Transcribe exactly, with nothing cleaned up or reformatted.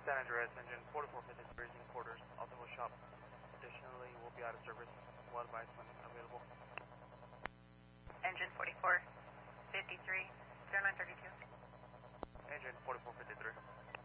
San Andreas, engine forty-four fifty-three is in quarters. Ultimate shop additionally will be out of service. We'll advise when available. Engine forty-four fifty-three, zero nine thirty-two. Engine forty-four fifty-three.